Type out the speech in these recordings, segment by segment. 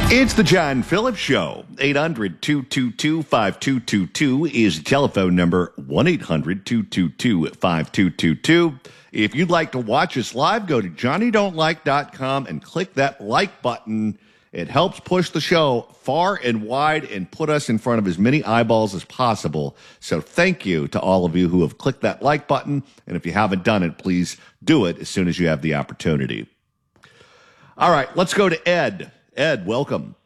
It's the John Phillips Show. 800-222-5222 is the telephone number. 1-800-222-5222. If you'd like to watch us live, go to johnnydon'tlike.com and click that like button. It helps push the show far and wide and put us in front of as many eyeballs as possible. So thank you to all of you who have clicked that like button. And if you haven't done it, please do it as soon as you have the opportunity. All right, let's go to Ed. Ed, welcome.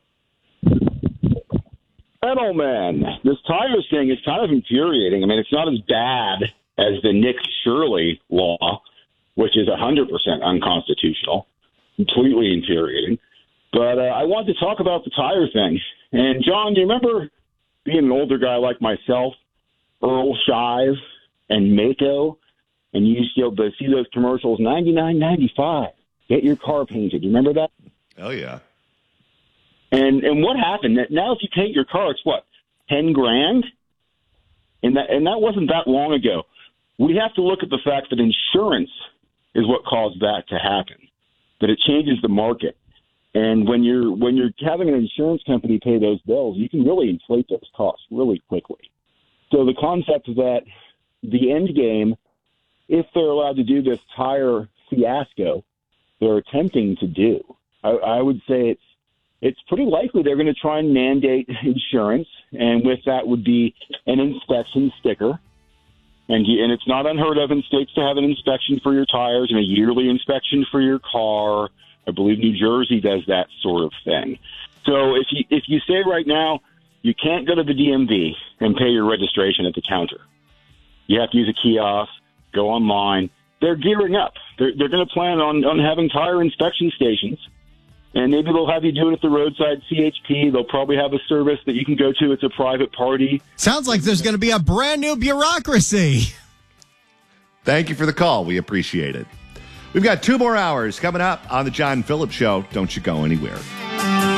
Man, this Tigers thing is kind of infuriating. I mean, it's not as bad as the Nick Shirley law, which is 100% unconstitutional, completely infuriating. But I want to talk about the tire thing. And, John, do you remember being an older guy like myself, Earl Shive and Mako, and you used to be able to see those commercials, $99.95, get your car painted. You remember that? Oh, yeah. And what happened? Now, if you paint your car, it's what, $10,000? And that wasn't that long ago. We have to look at the fact that insurance is what caused that to happen. That it changes the market. And when you're having an insurance company pay those bills, you can really inflate those costs really quickly. So the concept is that the end game, if they're allowed to do this tire fiasco they're attempting to do, I would say it's pretty likely they're going to try and mandate insurance, and with that would be an inspection sticker. And it's not unheard of in states to have an inspection for your tires and a yearly inspection for your car. I believe New Jersey does that sort of thing. So if you say right now you can't go to the DMV and pay your registration at the counter, you have to use a kiosk, go online. They're gearing up. They're going to plan on having tire inspection stations. And maybe they'll have you do it at the roadside CHP. They'll probably have a service that you can go to. It's a private party. Sounds like there's going to be a brand new bureaucracy. Thank you for the call. We appreciate it. We've got 2 more hours coming up on the John Phillips Show. Don't you go anywhere.